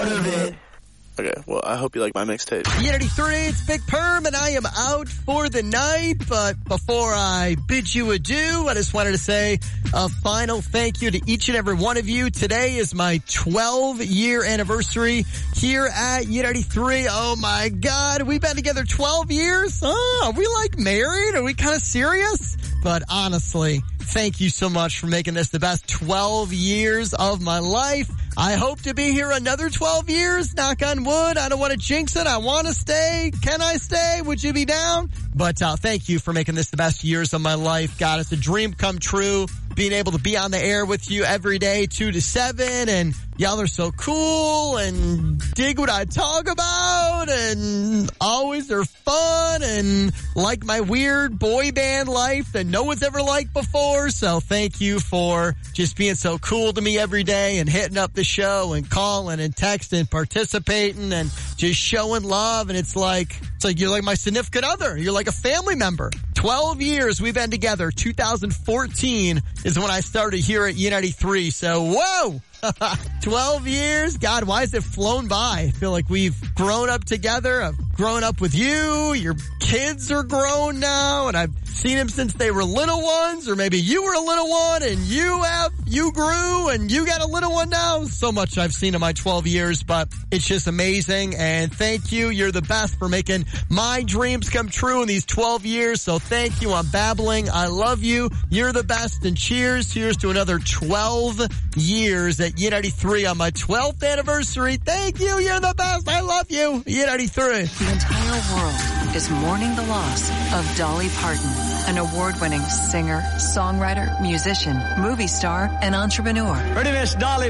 out of it. Okay, well, I hope you like my mixtape. Unity3, it's Big Perm, and I am out for the night. But before I bid you adieu, I just wanted to say a final thank you to each and every one of you. Today is my 12-year anniversary here at Unity3. Oh, my God. We've been together 12 years? Oh, are we, like, married? Are we kind of serious? But honestly, thank you so much for making this the best 12 years of my life. I hope to be here another 12 years. Knock on wood. I don't want to jinx it. I want to stay. Can I stay? Would you be down? But thank you for making this the best years of my life. God, it's a dream come true. Being able to be on the air with you every day, 2 to 7, and y'all are so cool and dig what I talk about and always are fun and like my weird boy band life that no one's ever liked before. So thank you for just being so cool to me every day and hitting up the show and calling and texting, participating and just showing love. And it's like you're like my significant other. You're like a family member. 12 years we've been together. 2014 is when I started here at Unity3. So, whoa! 12 years? God, why has it flown by? I feel like we've grown up together. I've grown up with you. Your kids are grown now, and I've seen them since they were little ones, or maybe you were a little one and you grew and you got a little one now. So much I've seen in my 12 years, but it's just amazing. And thank you. You're the best for making my dreams come true in these 12 years. So thank you. I'm babbling. I love you. You're the best. And cheers. Cheers to another 12 years at Unity3 on my 12th anniversary. Thank you. You're the best. I love you. Unity3. The entire world is mourning the loss of Dolly Parton, an award-winning singer, songwriter, musician, movie star, and entrepreneur. Pretty Miss Dolly